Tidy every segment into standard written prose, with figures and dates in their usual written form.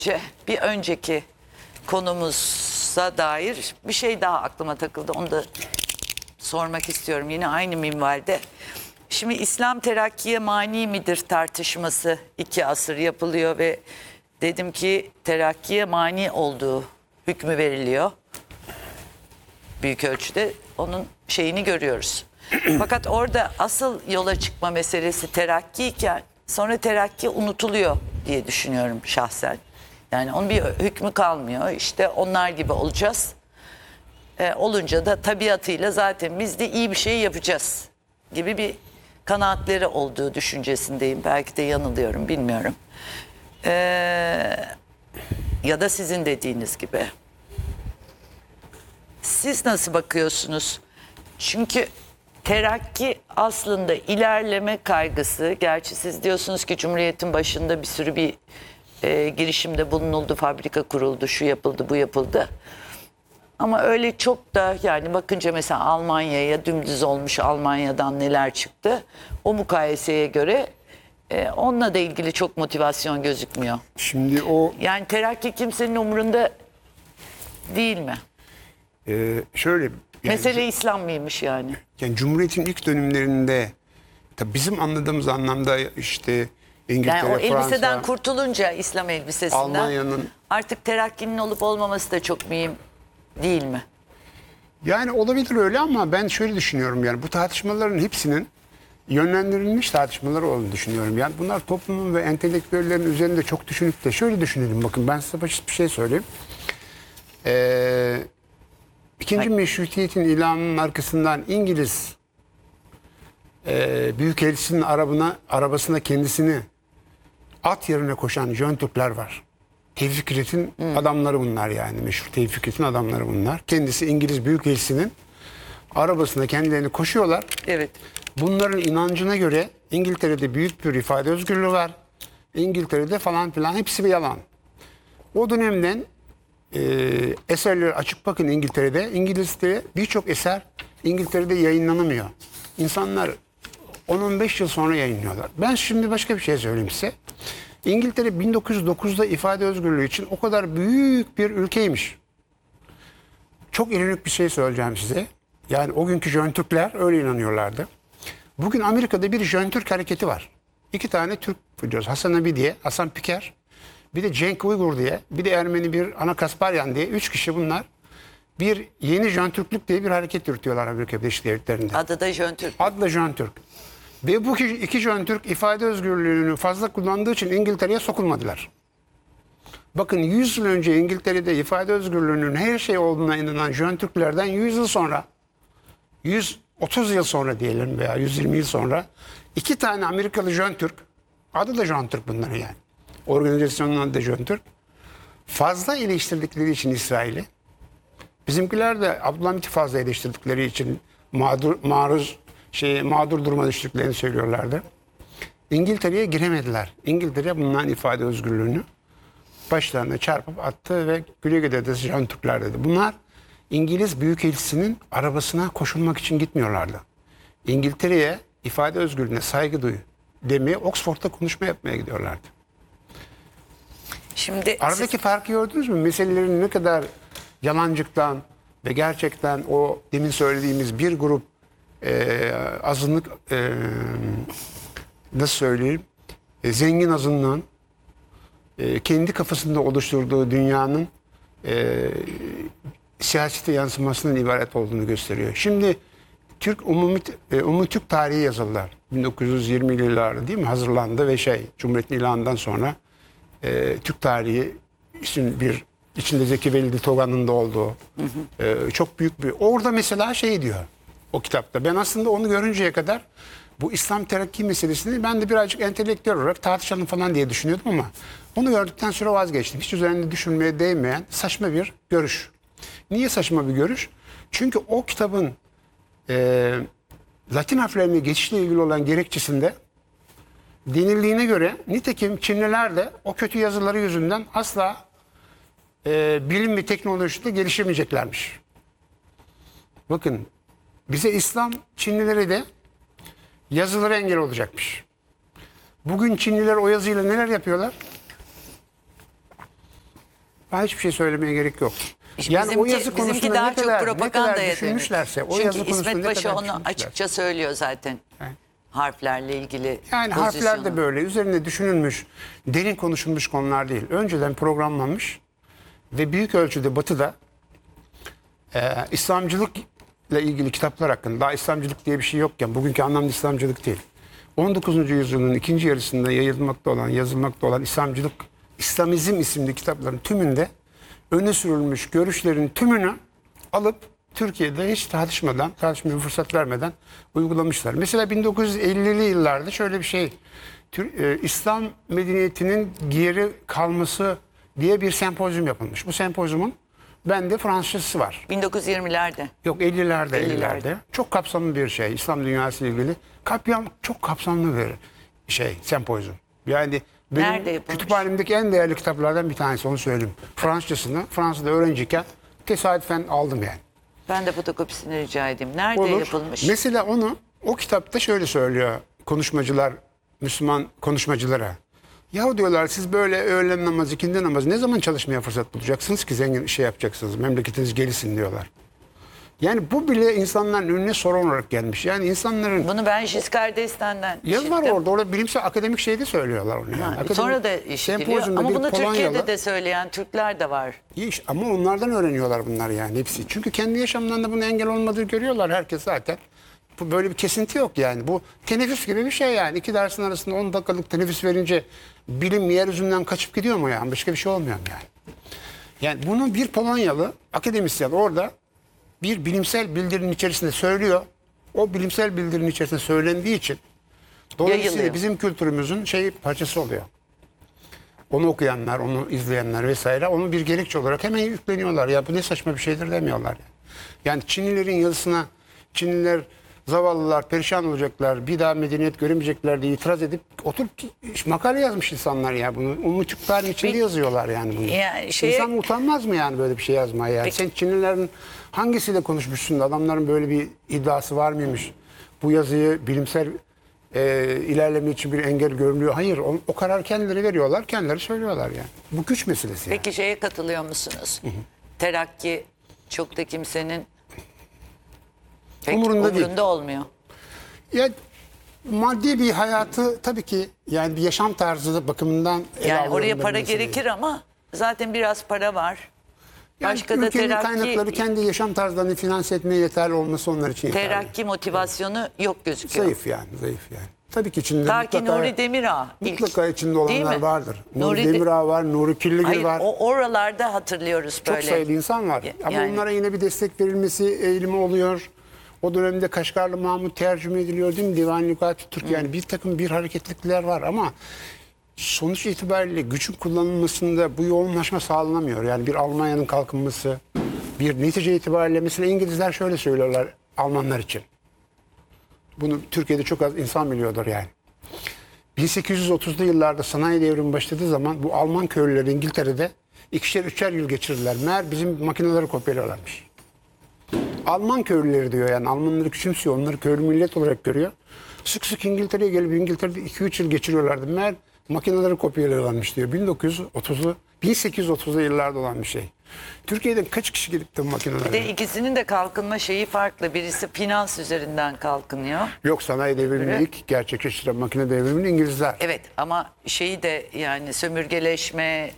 bir önceki konumuza dair bir şey daha aklıma takıldı. Onu da sormak istiyorum yine aynı minvalde. Şimdi İslam terakkiye mani midir tartışması 2 asır yapılıyor ve dedim ki terakkiye mani olduğu hükmü veriliyor. Büyük ölçüde onun şeyini görüyoruz. Fakat orada asıl yola çıkma meselesi terakkiyken sonra terakki unutuluyor diye düşünüyorum şahsen. Yani onun bir hükmü kalmıyor. İşte onlar gibi olacağız. Olunca da tabiatıyla zaten biz de iyi bir şey yapacağız gibi bir kanaatleri olduğu düşüncesindeyim. Belki de yanılıyorum, bilmiyorum. Ya da sizin dediğiniz gibi. Siz nasıl bakıyorsunuz? Çünkü terakki aslında ilerleme kaygısı. Gerçi siz diyorsunuz ki Cumhuriyet'in başında bir sürü bir girişimde bulunuldu, fabrika kuruldu, şu yapıldı, bu yapıldı. Ama öyle çok da yani bakınca mesela Almanya'ya dümdüz olmuş, Almanya'dan neler çıktı. O mukayeseye göre onunla da ilgili çok motivasyon gözükmüyor. Şimdi o Yani terakki kimsenin umurunda değil mi? şöyle yani, Mesele İslam mıymış yani? yani Cumhuriyet'in ilk dönemlerinde tabii bizim anladığımız anlamda işte İngiltere, Yani o elbiseden Fransa, kurtulunca İslam elbisesinden Almanya'nın artık terakkinin olup olmaması da çok mühim değil mi? yani olabilir öyle ama ben şöyle düşünüyorum yani bu tartışmaların hepsinin yönlendirilmiş tartışmalar olduğunu düşünüyorum. Yani bunlar toplumun ve entelektüellerin üzerinde çok düşünüp de şöyle düşünelim. Bakın ben size basit bir şey söyleyeyim. İkinci Meşrutiyet'in ilanının arkasından İngiliz Büyükelçisinin arabasına kendisini at yerine koşan Jön Türkler var. Tevfik Fikret'in adamları bunlar yani. Meşhur Tevfik Fikret'in adamları bunlar. Kendisi İngiliz Büyükelçisi'nin arabasına kendilerini koşuyorlar. Evet. Bunların inancına göre İngiltere'de büyük bir ifade özgürlüğü var. İngiltere'de falan filan hepsi bir yalan. O dönemden eserleri açıp bakın İngiltere'de. İngilizce birçok eser İngiltere'de yayınlanamıyor. İnsanlar 10-15 yıl sonra yayınlıyorlar. Ben şimdi başka bir şey söyleyeyim size. İngiltere 1909'da ifade özgürlüğü için o kadar büyük bir ülkeymiş. Çok ironik bir şey söyleyeceğim size. Yani o günkü Jön Türkler öyle inanıyorlardı. Bugün Amerika'da bir Jön Türk hareketi var. 2 tane Türk biliyoruz. Hasan Abi diye, Hasan Piker. Bir de Cenk Uygur diye, bir de Ermeni bir Ana Kasparyan diye 3 kişi bunlar. Bir yeni Jön Türklük diye bir hareket yürütüyorlar Amerika Birleşik Devletleri'nde. Adı da Jön Türk. Adla Jön Türk. Ve bu 2 Jön Türk ifade özgürlüğünü fazla kullandığı için İngiltere'ye sokulmadılar. Bakın 100 yıl önce İngiltere'de ifade özgürlüğünün her şey olduğuna inanan Jön Türklerden 100 yıl sonra, 130 yıl sonra diyelim veya 120 yıl sonra 2 tane Amerikalı Jön Türk, adı da Jön Türk bunların yani. Organizasyonun adı da Jön Türk. Fazla eleştirdikleri için İsrail'i, bizimkiler de Abdülhamit'i fazla eleştirdikleri için mağdur duruma düştüklerini söylüyorlardı. İngiltere'ye giremediler. İngiltere bundan ifade özgürlüğünü başlarına çarpıp attı ve güle güle de Jön Türkler dedi. Bunlar İngiliz Büyükelçisi'nin arabasına koşulmak için gitmiyorlardı. İngiltere'ye ifade özgürlüğüne saygı duy demeye Oxford'da konuşma yapmaya gidiyorlardı. Şimdi Aradaki farkı gördünüz mü? Meselelerin ne kadar yalancıktan ve gerçekten o demin söylediğimiz bir grup azınlık nasıl söyleyeyim zengin azınlığın kendi kafasında oluşturduğu dünyanın siyasete yansımasının ibaret olduğunu gösteriyor. Şimdi Umumi Türk tarihi yazılar 1920'li yıllarda değil mi hazırlandı ve Cumhuriyet'in ilanından sonra Türk tarihi içinde Zeki Velidi Togan'ın da olduğu çok büyük bir orada mesela diyor o kitapta. Ben aslında onu görünceye kadar bu İslam terakki meselesini ben de birazcık entelektüel olarak tartışalım falan diye düşünüyordum ama onu gördükten sonra vazgeçtim. Hiç üzerinde düşünmeye değmeyen saçma bir görüş. Niye saçma bir görüş? Çünkü o kitabın Latin harflerine geçişle ilgili olan gerekçesinde denildiğine göre nitekim Çinliler de o kötü yazıları yüzünden asla bilim ve teknolojide gelişemeyeceklermiş. Bakın bize İslam Çinlilere de yazıları engel olacakmış. Bugün Çinliler o yazıyla neler yapıyorlar? Ben hiçbir şey söylemeye gerek yok. İşte Yani o yazı bizimki konusunda daha ne çok kadar propagandaya düşünmüşlerse, o Çünkü yazı konusunda İsmet ne Paşa kadar onu düşünmüşlerse. açıkça söylüyor zaten. Evet. Harflerle ilgili Yani pozisyonu. harfler de böyle üzerine düşünülmüş, derin konuşulmuş konular değil. Önceden programlanmış ve büyük ölçüde Batı'da İslamcılıkla ilgili kitaplar hakkında, daha İslamcılık diye bir şey yokken, bugünkü anlamda İslamcılık değil. 19. yüzyılın ikinci yarısında yayılmakta olan, yazılmakta olan İslamcılık, İslamizm isimli kitapların tümünde öne sürülmüş görüşlerin tümünü alıp Türkiye'de hiç tartışmaya fırsat vermeden uygulamışlar. Mesela 1950'li yıllarda şöyle bir şey, İslam medeniyetinin geri kalması diye bir sempozyum yapılmış. Bu sempozyumun bende Fransızcası var. 1920'lerde. Yok 50'lerde 50'lerde. 50'lerde. Çok kapsamlı bir şey. İslam dünyası ile ilgili. Çok kapsamlı bir şey sempozyum. Yani benim Nerede yapılmış? kütüphanemdeki en değerli kitaplardan bir tanesi, onu söyleyeyim. Fransızcasını Fransa'da öğrenciyken tesadüfen aldım yani. Ben de fotokopisini rica edeyim. Nerede Olur. yapılmış? Mesela o kitapta şöyle söylüyor konuşmacılar, Müslüman konuşmacılara. Yahu diyorlar, siz böyle öğlen namazı, ikindi namazı ne zaman çalışmaya fırsat bulacaksınız ki zengin şey yapacaksınız, memleketiniz gelişsin diyorlar. Yani bu bile insanların önüne sorun olarak gelmiş. Yani insanların... Bunu ben Giscard d'Estaing'den Yazı var orada bilimsel akademik şeyde söylüyorlar onu. Yani. Akademik, Sonra da işitiliyor. sempozyumda Ama bir bunu Polonyalı- Türkiye'de de söyleyen Türkler de var. Ama onlardan öğreniyorlar bunlar yani hepsi. Çünkü kendi yaşamlarında bunun engel olmadığı görüyorlar herkes zaten. Bu böyle bir kesinti yok yani. Bu teneffüs gibi bir şey yani. İki dersin arasında 10 dakikalık teneffüs verince bilim yeryüzünden kaçıp gidiyor mu yani? Başka bir şey olmuyor mu yani? Yani bunu bir Polonyalı akademisyen orada bir bilimsel bildirinin içerisinde söylüyor. O bilimsel bildirinin içerisinde söylendiği için dolayısıyla Yayılıyor. bizim kültürümüzün parçası oluyor. Onu okuyanlar, onu izleyenler vesaire onu bir gerekçe olarak hemen yükleniyorlar. Ya bu ne saçma bir şeydir demiyorlar. Yani Çinlilerin yazısına Çinliler zavallılar perişan olacaklar, bir daha medeniyet göremeyecekler diye itiraz edip oturup makale yazmış insanlar ya bunu. Umutçuk tarih içinde yazıyorlar yani bunu. Yani İnsan utanmaz mı yani böyle bir şey yazmaya? Yani sen Çinlilerin hangisiyle konuşmuşsun da adamların böyle bir iddiası var mıymış? Bu yazıyı bilimsel ilerleme için bir engel görülüyor. Hayır, o karar kendileri veriyorlar, kendileri söylüyorlar yani. Bu güç meselesi yani. Peki şeye katılıyor musunuz? Terakki çok da kimsenin pek Umurunda değil. olmuyor. Ya maddi bir hayatı tabii ki yani bir yaşam tarzı bakımından ele Yani alıyorum oraya ben para meseleyi. gerekir ama zaten biraz para var. Yani Başka da ülkenin kaynakları kendi yaşam tarzlarını finanse etmeye yeterli olması onlar için yeterli. terakki motivasyonu yok gözüküyor. Zayıf yani. Tabii ki içinde Ta ki mutlaka, Nuri Demirağ mutlaka ilk, içinde değil olanlar mi? vardır. Nuri Nuri De- Demirağ var, Nuri Kirligil Hayır, var. o oralarda hatırlıyoruz Çok böyle. sayılı insan var. Ama yani- onlara yine bir destek verilmesi eğilimi oluyor. O dönemde Kaşgarlı Mahmut tercüme ediliyor değil mi? Divan Lügat-ı Türk yani bir takım bir hareketlilikler var ama sonuç itibariyle gücün kullanılmasında bu yoğunlaşma sağlanamıyor. Yani bir Almanya'nın kalkınması, bir netice itibariyle mesela İngilizler şöyle söylüyorlar Almanlar için. Bunu Türkiye'de çok az insan biliyordur yani. 1830'lu yıllarda sanayi devrimi başladığı zaman bu Alman köylüleri İngiltere'de 2'şer 3'er yıl geçirirler. Meğer bizim makineleri kopyalıyorlarmış. Alman köylüleri diyor yani Almanları küçümsüyor. Onları köylü millet olarak görüyor. Sık sık İngiltere'ye gelip İngiltere'de 2-3 yıl geçiriyorlardı. Meğer makineleri kopyalıyorlarmış diyor. 1830'lu yıllarda olan bir şey. Türkiye'den kaç kişi gelip de Bir makineleri? de ikisinin de kalkınma şeyi farklı. Birisi finans üzerinden kalkınıyor. Yok, sanayi devrimini Evet. ilk gerçekleştiren makine devrimini İngilizler. Evet ama şeyi de yani sömürgeleşme,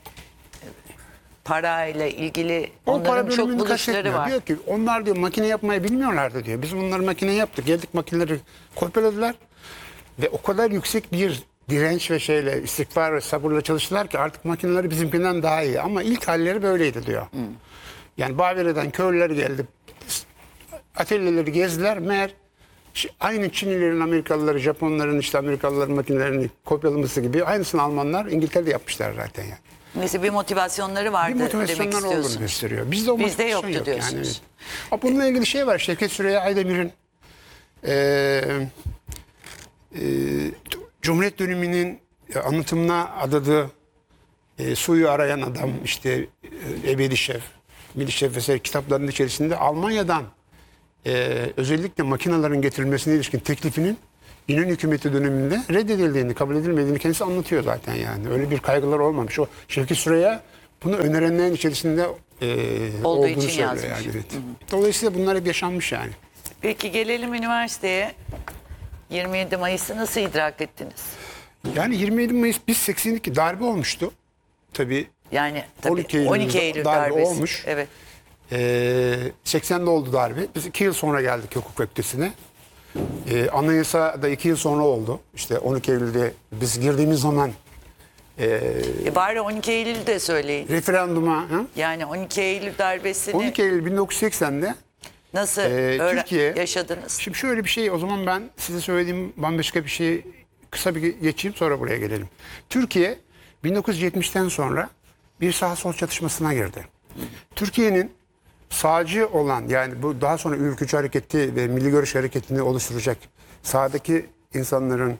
parayla ilgili O para onların çok bölümünü buluşları kastetmiyor. var. Diyor ki onlar diyor makine yapmayı bilmiyorlardı diyor. Biz onları makine yaptık. Geldik makineleri kopyaladılar. Ve o kadar yüksek bir direnç ve istikbar ve sabırla çalıştılar ki artık makineleri bizimkinden daha iyi. Ama ilk halleri böyleydi diyor. Yani Bavyera'dan köylüler geldi. Atölyeleri gezdiler. Meğer aynı Çinlilerin, Amerikalıları, Japonların Amerikalıların makinelerini kopyalaması gibi aynısını Almanlar İngiltere'de yapmışlar zaten yani. Neyse bir motivasyonları vardı Bir demek motivasyonlar olduğunu istiyorsun. gösteriyor. Bizde o Bizde motivasyon yoktu yok diyorsunuz. Yani, evet. Bununla ilgili şey var. Şevket Süreyya Aydemir'in Cumhuriyet döneminin anlatımına adadığı suyu arayan adam, Ebedi Şef, Milli Şef vesaire kitaplarının içerisinde Almanya'dan özellikle makinelerin getirilmesine ilişkin teklifinin İnönü hükümeti döneminde reddedildiğini, kabul edilmediğini kendisi anlatıyor zaten yani. Öyle bir kaygılar olmamış. O Şevket Süreyya Bunu önerenlerin içerisinde olduğunu için söylüyor yazmış. yani. Evet. Dolayısıyla bunlar hep yaşanmış yani. Peki gelelim üniversiteye. 27 Mayıs'ı nasıl idrak ettiniz? Yani 27 Mayıs biz 82 darbe olmuştu. Tabii Yani tabii 12 Eylül darbe darbesi. olmuş. Evet. 80'de oldu darbe. Biz 2 yıl sonra geldik hukuk fakültesine. Anayasa da 2 yıl sonra oldu. İşte 12 Eylül'de biz girdiğimiz zaman Bari 12 Eylül'ü de söyleyin. referanduma ha? Yani 12 Eylül darbesini 12 Eylül 1980'de nasıl Türkiye yaşadınız? Şimdi şöyle bir şey, o zaman ben size söylediğim bambaşka bir şey kısa bir geçeyim, sonra buraya gelelim. Türkiye 1970'ten sonra bir sağ sol çatışmasına girdi. Türkiye'nin sağcı olan, yani bu daha sonra ülkücü hareketi ve milli görüş hareketini oluşturacak sağdaki insanların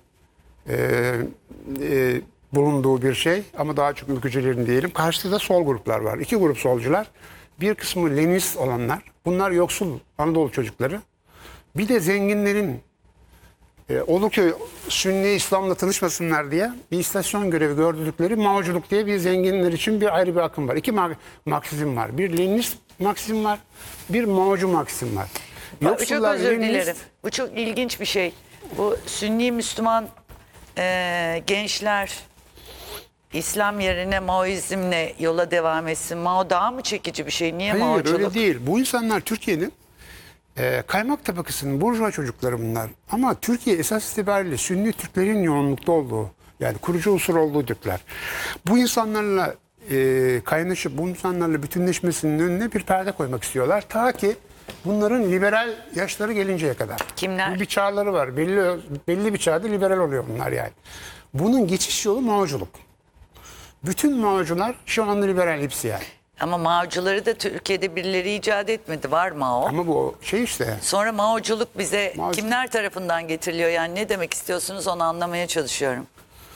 bulunduğu bir şey, ama daha çok ülkücülerin diyelim. Karşıda da sol gruplar var. İki grup solcular. Bir kısmı Leninist olanlar. Bunlar yoksul Anadolu çocukları. Bir de zenginlerin Uluköy Sünni İslam'la tanışmasınlar diye bir istasyon görevi gördükleri Maoculuk diye bir zenginler için bir ayrı bir akım var. İki Marksizm var. Bir Leninist Marksizm var. Bir Maocu Marksizm var. Çok Yoksullar özür Leninist, dilerim. Bu çok ilginç bir şey. Bu Sünni Müslüman gençler İslam yerine Maoizmle yola devam etsin. Mao daha mı çekici bir şey? Niye hayır Maoculuk? öyle değil. Bu insanlar Türkiye'nin kaymak tabakasının burjuva çocukları bunlar. Ama Türkiye esas itibariyle Sünni Türklerin yoğunlukta olduğu, yani kurucu unsur olduğu Türkler. Bu insanlarla kaynaşıp bu insanlarla bütünleşmesinin önüne bir perde koymak istiyorlar. Ta ki bunların liberal yaşları gelinceye kadar. Kimler? Bir çağları var. Belli bir çağda liberal oluyor bunlar yani. Bunun geçiş yolu Maoculuk. Bütün Maocular şu anda liberal hepsi yani. Ama Maocuları da Türkiye'de birileri icat etmedi. Var Mao. Ama bu şey işte. Sonra Maoculuk bize Maoculuk- kimler tarafından getiriliyor? Yani ne demek istiyorsunuz onu anlamaya çalışıyorum.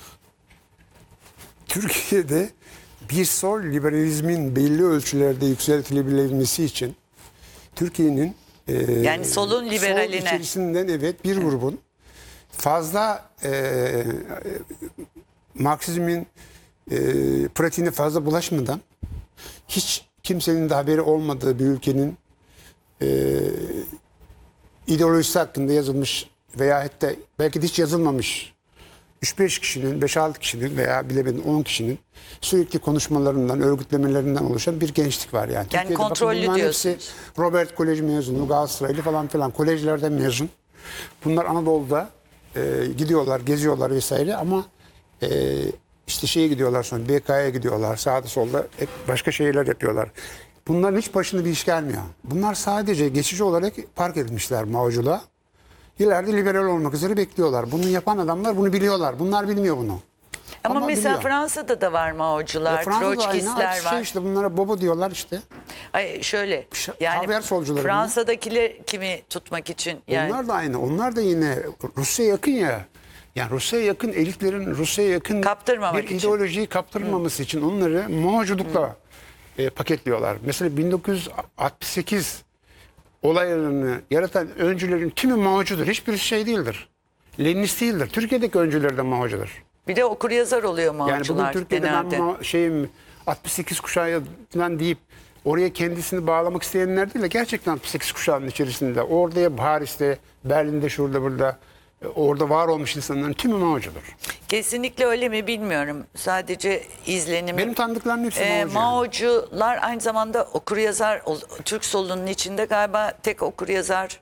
Türkiye'de bir sol liberalizmin belli ölçülerde yükseltilebilmesi için Türkiye'nin Yani solun sol liberaline. içerisinden evet bir grubun fazla Marksizmin pratiğine fazla bulaşmadan, hiç kimsenin de haberi olmadığı bir ülkenin ideolojisi hakkında yazılmış veya hatta belki de hiç yazılmamış 3-5 kişinin, 5-6 kişinin veya bilemedim 10 kişinin sürekli konuşmalarından, örgütlemelerinden oluşan bir gençlik var yani. Türkiye'de bakın kontrollü bunların diyorsunuz. hepsi Robert Kolej mezunu, Galatasaraylı falan filan, kolejlerden mezun. Bunlar Anadolu'da gidiyorlar, geziyorlar vesaire, ama işte şeye gidiyorlar, sonra BK'ya gidiyorlar, sağda solda hep başka şeyler yapıyorlar. Bunların hiç başına bir iş gelmiyor. Bunlar sadece geçici olarak park edilmişler Mao'culuğa. İleride liberal olmak üzere bekliyorlar. Bunu yapan adamlar bunu biliyorlar. Bunlar bilmiyor bunu. Ama mesela biliyor. Fransa'da da var Maocular, Fransa'da Troçkistler aynı var. şey işte, bunlara bobo diyorlar işte. Ay şöyle haber solcuları Fransa'dakiler kimi tutmak için yani Onlar da aynı. Onlar da yine Rusya'ya yakın ya. Yani Rusya'ya yakın elitlerin Rusya'ya yakın Kaptırmamak bir için. ideolojiyi kaptırmaması için onları Maoculukla paketliyorlar. Mesela 1968 olaylarını yaratan öncülerin tümü Maocudur. Hiçbirisi şey değildir. Leninist değildir. Türkiye'deki öncüler de Maocudur. bir de okuryazar oluyor Yani bugün Maocular Türkiye'de genelde. ben şeyim 68 kuşağı falan deyip oraya kendisini bağlamak isteyenler değil de gerçekten 68 kuşağının içerisinde orada, Paris'te, Berlin'de, şurada burada orada var olmuş insanların tümü Maocudur. Kesinlikle öyle mi bilmiyorum. Sadece izlenimi. Benim tanıdıklarım hepsi Maocu. Yani. Maocular aynı zamanda okuryazar, Türk solunun içinde galiba tek okuryazar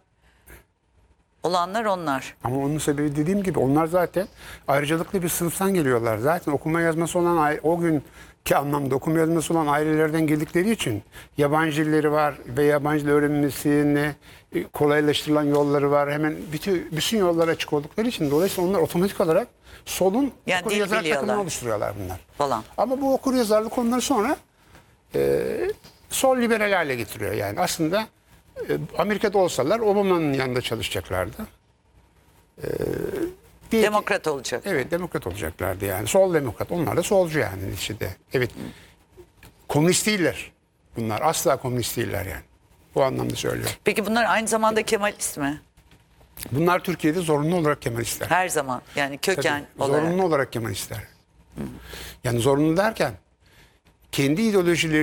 olanlar onlar. Ama onun sebebi dediğim gibi onlar zaten ayrıcalıklı bir sınıftan geliyorlar. Zaten okuma yazması olan o günkü anlamda okuma yazması olan ailelerden geldikleri için yabancı dilleri var ve yabancı dil öğrenmesini kolaylaştırılan yolları var. Hemen bütün yollar açık oldukları için dolayısıyla onlar otomatik olarak solun Yani dil okuryazar biliyorlar. takımını oluşturuyorlar bunlar. Falan. Ama bu okuryazarlık onları sonra sol liberal hale getiriyor. Yani aslında Amerika'da olsalar Obama'nın yanında çalışacaklardı. Demokrat olacak. Evet, demokrat olacaklardı yani. Sol demokrat. Onlar da solcu yani neticede. Evet. Komünist değiller. Bunlar asla komünist değiller yani. Bu anlamda söylüyorum. Peki bunlar aynı zamanda Kemalist mi? Bunlar Türkiye'de zorunlu olarak Kemalistler. Her zaman yani köken Tabii, olarak. zorunlu olarak Kemalistler. Yani zorunlu derken kendi ideolojileri